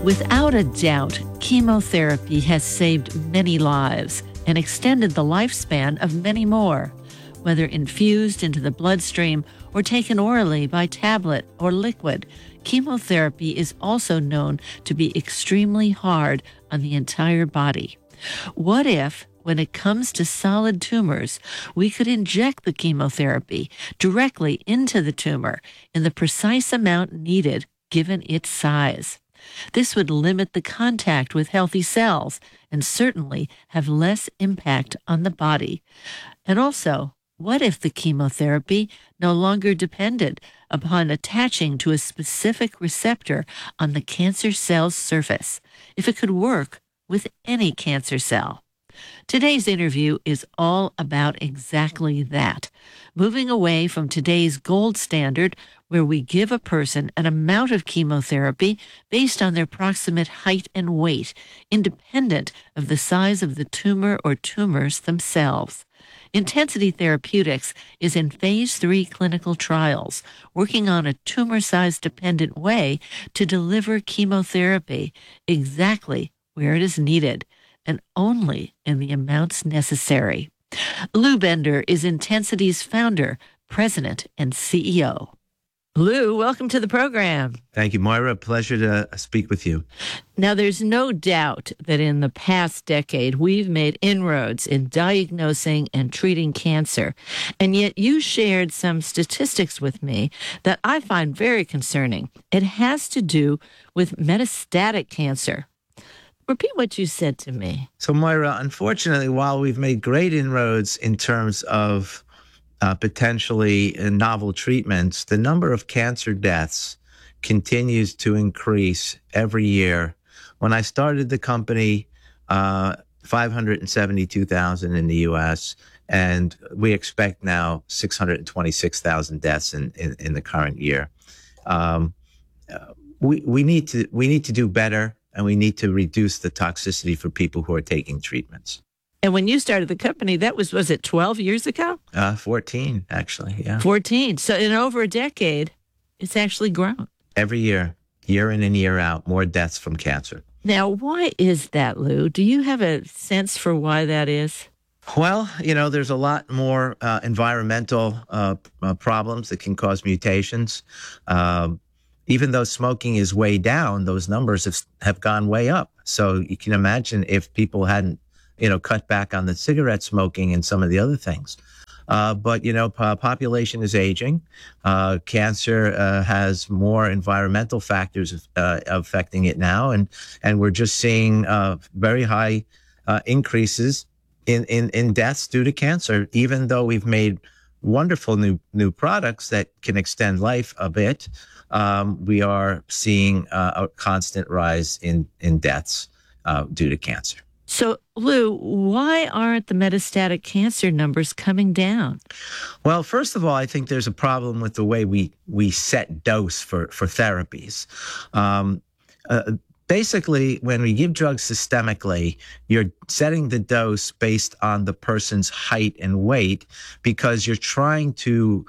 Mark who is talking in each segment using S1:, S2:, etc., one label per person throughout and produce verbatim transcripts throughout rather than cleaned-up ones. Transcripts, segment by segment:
S1: Without a doubt, chemotherapy has saved many lives and extended the lifespan of many more. Whether infused into the bloodstream or taken orally by tablet or liquid, chemotherapy is also known to be extremely hard on the entire body. What if, when it comes to solid tumors, we could inject the chemotherapy directly into the tumor in the precise amount needed given its size? This would limit the contact with healthy cells and certainly have less impact on the body. And also, what if the chemotherapy no longer depended upon attaching to a specific receptor on the cancer cell's surface, if it could work with any cancer cell? Today's interview is all about exactly that, moving away from today's gold standard where we give a person an amount of chemotherapy based on their proximate height and weight, independent of the size of the tumor or tumors themselves. Intensity Therapeutics is in phase three clinical trials, working on a tumor size dependent way to deliver chemotherapy exactly where it is needed, and only in the amounts necessary. Lou Bender is Intensity's founder, president, and C E O. Lou, welcome to the program.
S2: Thank you, Moira. Pleasure to speak with you.
S1: Now, there's no doubt that in the past decade, we've made inroads in diagnosing and treating cancer. And yet you shared some statistics with me that I find very concerning. It has to do with metastatic cancer. Repeat what you said to me.
S2: So, Moira, unfortunately, while we've made great inroads in terms of uh, potentially uh, novel treatments, the number of cancer deaths continues to increase every year. When I started the company, uh, five hundred seventy-two thousand in the U S, and we expect now six hundred twenty-six thousand deaths in, in, in the current year. Um, uh, we, we need to we need to do better. And we need to reduce the toxicity for people who are taking treatments.
S1: And when you started the company, that was, was it twelve years ago?
S2: Uh, fourteen, actually, yeah.
S1: fourteen. So in over a decade, it's actually grown.
S2: Every year, year in and year out, more deaths from cancer.
S1: Now, why is that, Lou? Do you have a sense for why that is?
S2: Well, you know, there's a lot more uh, environmental uh, uh, problems that can cause mutations. Um, Even though smoking is way down, those numbers have, have gone way up. So you can imagine if people hadn't, you know, cut back on the cigarette smoking and some of the other things. Uh, but, you know, po- population is aging. Uh, cancer uh, has more environmental factors uh, affecting it now. And, and we're just seeing uh, very high uh, increases in, in, in deaths due to cancer, even though we've made wonderful new new products that can extend life a bit. Um, we are seeing uh, a constant rise in, in deaths uh, due to cancer.
S1: So, Lou, why aren't the metastatic cancer numbers coming down?
S2: Well, first of all, I think there's a problem with the way we, we set dose for, for therapies. Um, uh, basically, when we give drugs systemically, you're setting the dose based on the person's height and weight because you're trying to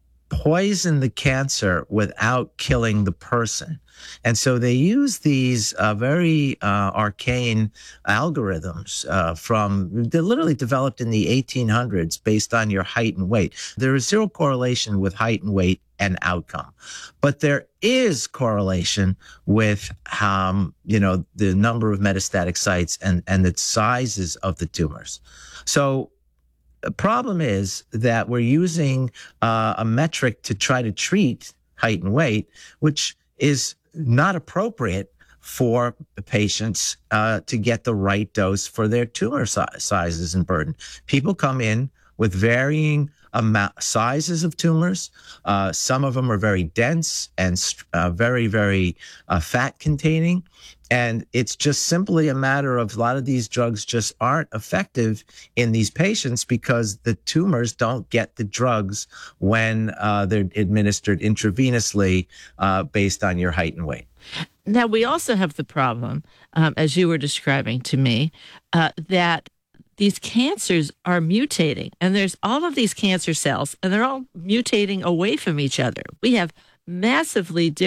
S2: poison the cancer without killing the person. And so they use these uh, very uh, arcane algorithms uh, from, they're literally developed in the eighteen hundreds based on your height and weight. There is zero correlation with height and weight and outcome. But there is correlation with, um, you know, the number of metastatic sites and, and the sizes of the tumors. So the problem is that we're using uh, a metric to try to treat height and weight, which is not appropriate for patients uh, to get the right dose for their tumor si- sizes and burden. People come in with varying amount, sizes of tumors. Uh, some of them are very dense and uh, very, very uh, fat containing. And it's just simply a matter of a lot of these drugs just aren't effective in these patients because the tumors don't get the drugs when uh, they're administered intravenously uh, based on your height and weight.
S1: Now, we also have the problem, um, as you were describing to me, uh, that these cancers are mutating. And there's all of these cancer cells, and they're all mutating away from each other. We have massively different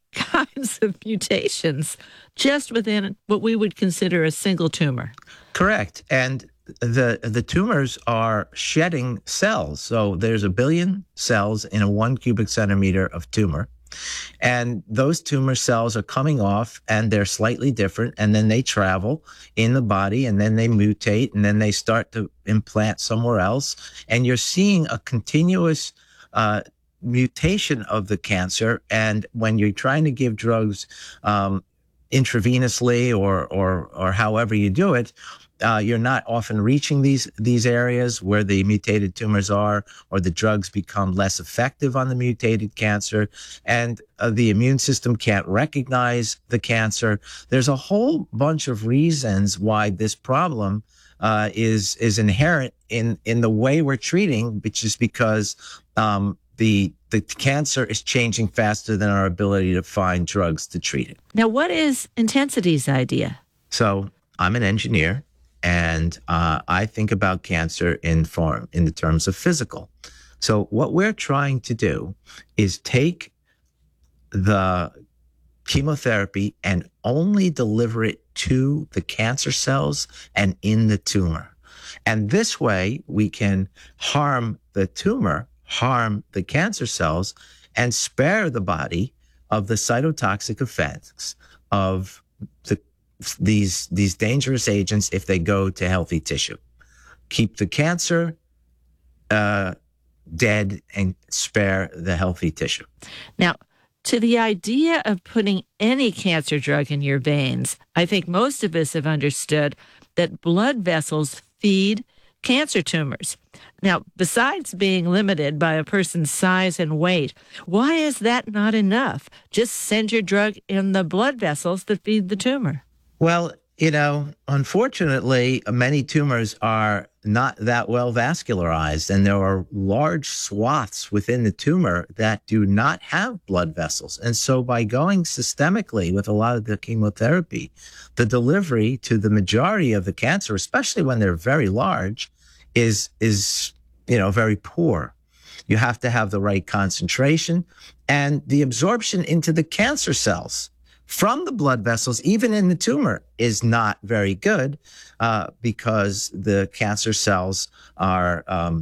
S1: kinds of mutations just within what we would consider a single tumor.
S2: Correct. And the the tumors are shedding cells. So there's a billion cells in a one cubic centimeter of tumor. And those tumor cells are coming off and they're slightly different. And then they travel in the body and then they mutate and then they start to implant somewhere else. And you're seeing a continuous uh, mutation of the cancer. And when you're trying to give drugs um, intravenously or, or, or however you do it, Uh, you're not often reaching these these areas where the mutated tumors are, or the drugs become less effective on the mutated cancer, and uh, the immune system can't recognize the cancer. There's a whole bunch of reasons why this problem uh, is is inherent in in the way we're treating, which is because um, the the cancer is changing faster than our ability to find drugs to treat it.
S1: Now, what is Intensity's idea?
S2: So I'm an engineer. And uh, I think about cancer in form, in the terms of physical. So what we're trying to do is take the chemotherapy and only deliver it to the cancer cells and in the tumor. And this way we can harm the tumor, harm the cancer cells, and spare the body of the cytotoxic effects of the these these dangerous agents if they go to healthy tissue. Keep the cancer uh, dead and spare the healthy tissue.
S1: Now, to the idea of putting any cancer drug in your veins, I think most of us have understood that blood vessels feed cancer tumors. Now, besides being limited by a person's size and weight, why is that not enough? Just send your drug in the blood vessels that feed the tumor.
S2: Well, you know, unfortunately, many tumors are not that well vascularized, and there are large swaths within the tumor that do not have blood vessels. And so by going systemically with a lot of the chemotherapy, the delivery to the majority of the cancer, especially when they're very large, is, is you know, very poor. You have to have the right concentration, and the absorption into the cancer cells from the blood vessels, even in the tumor, is not very good uh, because the cancer cells are um,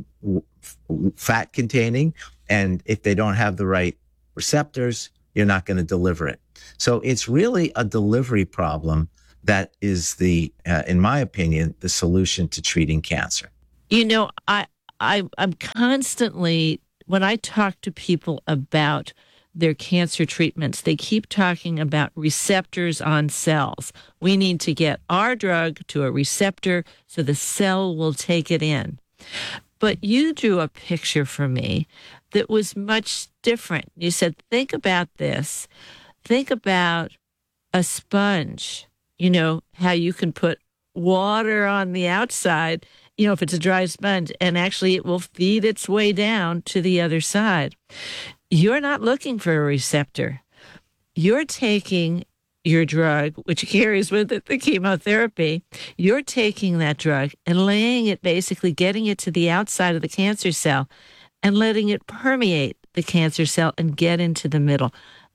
S2: fat containing. And if they don't have the right receptors, you're not going to deliver it. So it's really a delivery problem that is the, uh, in my opinion, the solution to treating cancer.
S1: You know, I, I, I'm constantly, when I talk to people about their cancer treatments, they keep talking about receptors on cells. We need to get our drug to a receptor so the cell will take it in. But you drew a picture for me that was much different. You said, think about this. Think about a sponge, you know, how you can put water on the outside, you know, if it's a dry sponge, and actually it will feed its way down to the other side. You're not looking for a receptor. You're taking your drug, which carries with it the chemotherapy. You're taking that drug and laying it, basically getting it to the outside of the cancer cell and letting it permeate the cancer cell and get into the middle.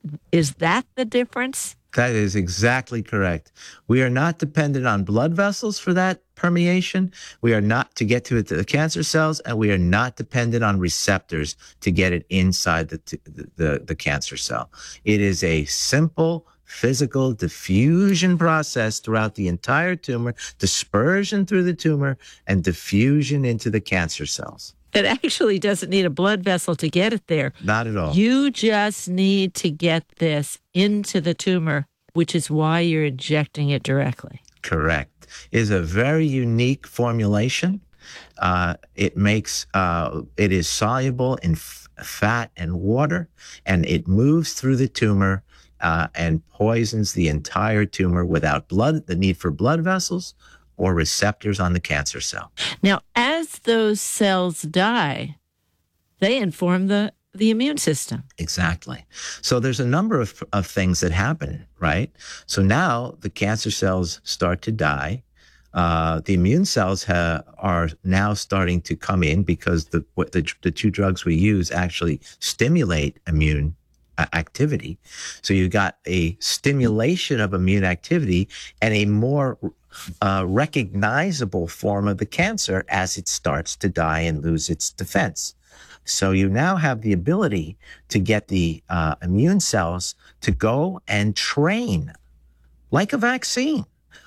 S1: Is that the difference?
S2: That is exactly correct. We are not dependent on blood vessels for that permeation. We are not to get to it to the cancer cells, and we are not dependent on receptors to get it inside the, the, the cancer cell. It is a simple physical diffusion process throughout the entire tumor, dispersion through the tumor, and diffusion into the cancer cells.
S1: It actually doesn't need a blood vessel to get it there.
S2: Not at all.
S1: You just need to get this into the tumor, which is why you're injecting it directly.
S2: Correct. It is a very unique formulation. Uh, it makes, uh, it is soluble in f- fat and water, and it moves through the tumor uh, and poisons the entire tumor without blood, the need for blood vessels or receptors on the cancer cell.
S1: Now, as those cells die, they inform the, the immune system.
S2: Exactly. So there's a number of, of things that happen, right? So now the cancer cells start to die. Uh, the immune cells ha- are now starting to come in because the, the the two drugs we use actually stimulate immune uh, activity. So you got a stimulation of immune activity and a more uh, recognizable form of the cancer as it starts to die and lose its defense. So you now have the ability to get the uh, immune cells to go and train like a vaccine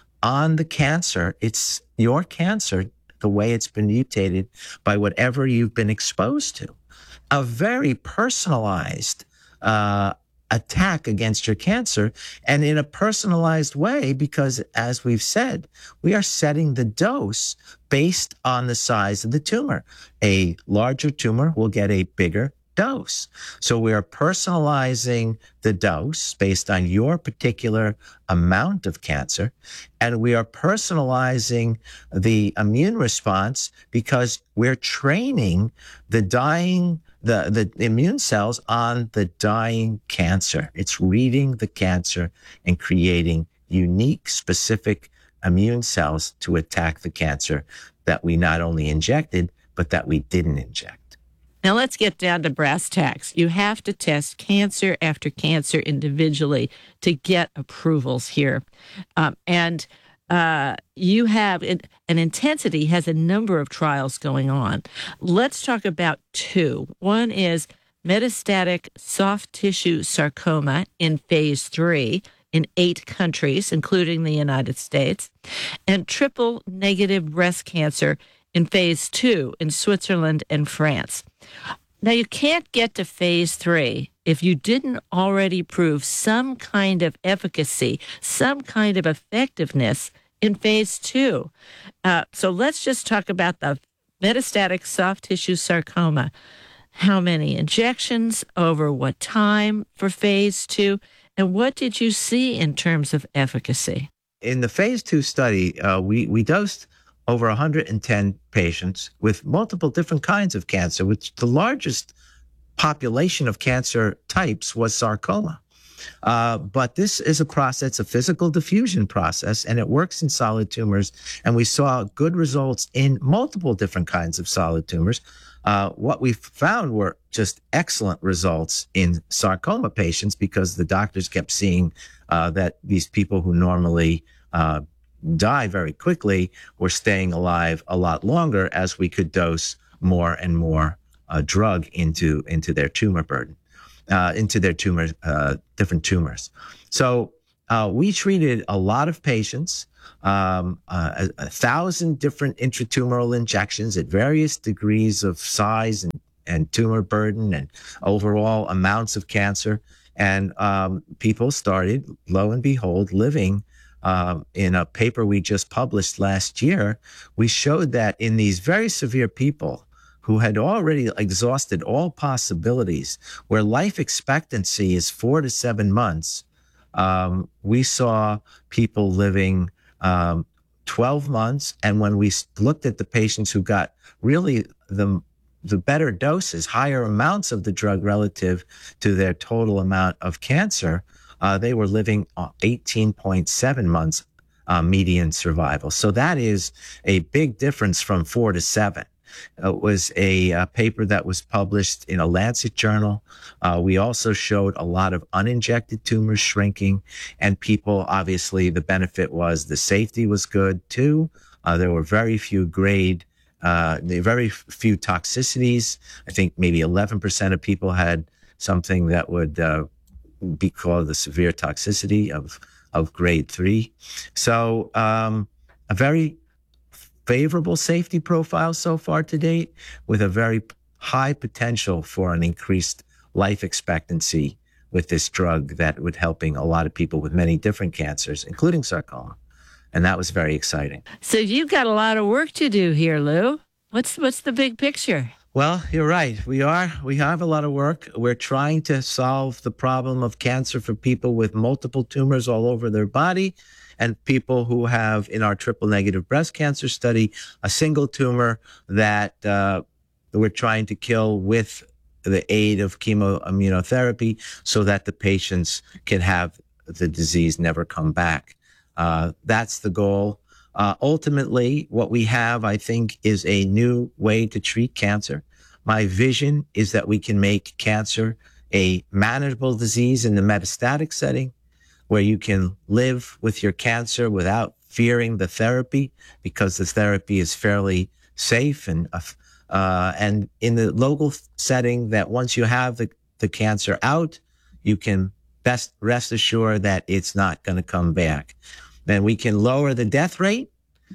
S2: on the cancer. It's your cancer, the way it's been mutated by whatever you've been exposed to. A very personalized uh, attack against your cancer, and in a personalized way, because as we've said, we are setting the dose based on the size of the tumor. A larger tumor will get a bigger dose. So we are personalizing the dose based on your particular amount of cancer, and we are personalizing the immune response because we're training the dying the, the immune cells on the dying cancer. It's reading the cancer and creating unique, specific immune cells to attack the cancer that we not only injected, but that we didn't inject.
S1: Now let's get down to brass tacks. You have to test cancer after cancer individually to get approvals here. Um, and uh, you have, and Intensity has a number of trials going on. Let's talk about two. One is metastatic soft tissue sarcoma in phase three in eight countries, including the United States, and triple negative breast cancer in phase two in Switzerland and France. Now, you can't get to phase three if you didn't already prove some kind of efficacy, some kind of effectiveness in phase two. Uh, so let's just talk about the metastatic soft tissue sarcoma. How many injections, over what time for phase two, and what did you see in terms of efficacy?
S2: In the phase two study, uh, we, we dosed over one hundred ten patients with multiple different kinds of cancer, which the largest population of cancer types was sarcoma. Uh, but this is a process, a physical diffusion process, and it works in solid tumors. And we saw good results in multiple different kinds of solid tumors. Uh, what we found were just excellent results in sarcoma patients because the doctors kept seeing uh, that these people who normally uh, die very quickly were staying alive a lot longer as we could dose more and more uh, drug into, into their tumor burden. Uh, into their tumor, uh, different tumors. So uh, we treated a lot of patients, um, uh, a, a thousand different intratumoral injections at various degrees of size and, and tumor burden and overall amounts of cancer. And um, people started, lo and behold, living uh, in a paper we just published last year. We showed that in these very severe people who had already exhausted all possibilities, where life expectancy is four to seven months, um, we saw people living um, twelve months. And when we looked at the patients who got really the, the better doses, higher amounts of the drug relative to their total amount of cancer, uh, they were living eighteen point seven months uh, median survival. So that is a big difference from four to seven. It was a, a paper that was published in a Lancet journal. Uh, we also showed a lot of uninjected tumors shrinking, and people, obviously, the benefit was the safety was good too. Uh, there were very few grade, uh, very few toxicities. I think maybe eleven percent of people had something that would uh, be called the severe toxicity of, of grade three. So um, a very favorable safety profile so far to date, with a very high potential for an increased life expectancy with this drug that would helping a lot of people with many different cancers, including sarcoma. And that was very exciting.
S1: So you've got a lot of work to do here, Lou. What's what's the big picture?
S2: Well, you're right. We are. We have a lot of work. We're trying to solve the problem of cancer for people with multiple tumors all over their body, and people who have, in our triple negative breast cancer study, a single tumor that uh, we're trying to kill with the aid of chemoimmunotherapy so that the patients can have the disease never come back. Uh, that's the goal. Uh, ultimately, what we have, I think, is a new way to treat cancer. My vision is that we can make cancer a manageable disease in the metastatic setting where you can live with your cancer without fearing the therapy because the therapy is fairly safe, and uh, and in the local setting that once you have the, the cancer out, you can best rest assured that it's not going to come back. Then we can lower the death rate,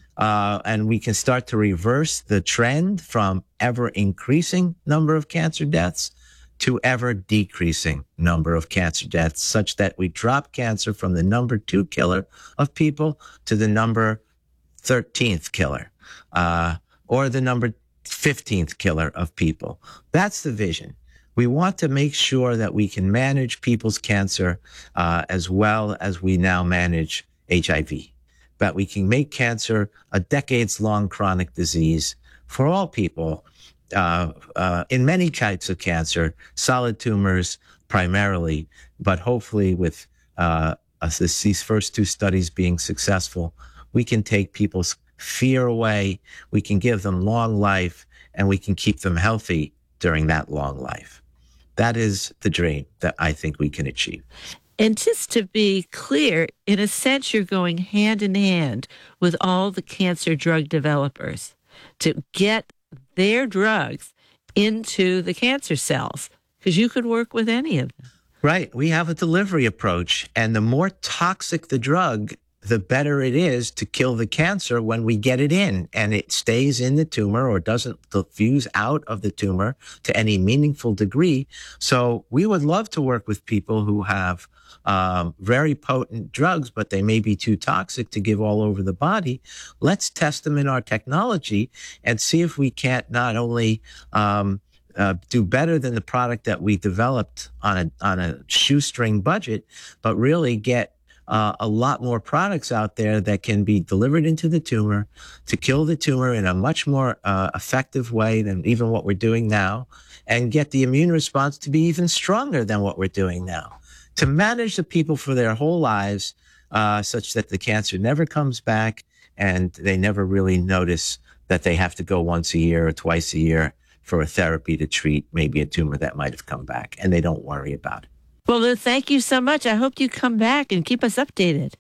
S2: uh, and we can start to reverse the trend from ever increasing number of cancer deaths to ever decreasing number of cancer deaths, such that we drop cancer from the number two killer of people to the number thirteenth killer, uh, or the number fifteenth killer of people. That's the vision. We want to make sure that we can manage people's cancer uh, as well as we now manage H I V. But we can make cancer a decades-long chronic disease for all people uh, uh, in many types of cancer, solid tumors primarily, but hopefully with uh, us, this, these first two studies being successful, we can take people's fear away, we can give them long life, and we can keep them healthy during that long life. That is the dream that I think we can achieve.
S1: And just to be clear, in a sense, you're going hand in hand with all the cancer drug developers to get their drugs into the cancer cells, because you could work with any of them.
S2: Right. We have a delivery approach, and the more toxic the drug, the better it is to kill the cancer when we get it in and it stays in the tumor or doesn't diffuse out of the tumor to any meaningful degree. So we would love to work with people who have um, very potent drugs, but they may be too toxic to give all over the body. Let's test them in our technology and see if we can't not only um, uh, do better than the product that we developed on a, on a shoestring budget, but really get Uh, a lot more products out there that can be delivered into the tumor to kill the tumor in a much more uh, effective way than even what we're doing now, and get the immune response to be even stronger than what we're doing now, to manage the people for their whole lives uh, such that the cancer never comes back and they never really notice that they have to go once a year or twice a year for a therapy to treat maybe a tumor that might have come back, and they don't worry about it.
S1: Well, Lou, thank you so much. I hope you come back and keep us updated.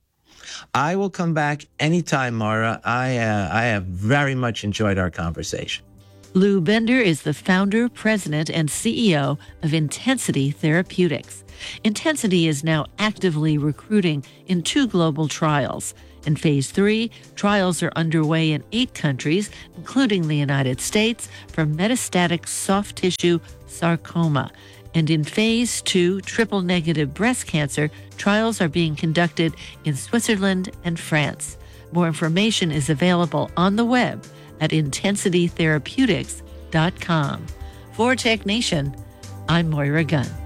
S2: I will come back anytime, Mara. I uh, I have very much enjoyed our conversation.
S1: Lou Bender is the founder, president, and C E O of Intensity Therapeutics. Intensity is now actively recruiting in two global trials. In phase three, trials are underway in eight countries, including the United States, for metastatic soft tissue sarcoma. And in phase two, triple-negative breast cancer, trials are being conducted in Switzerland and France. More information is available on the web at intensity therapeutics dot com. For Tech Nation, I'm Moira Gunn.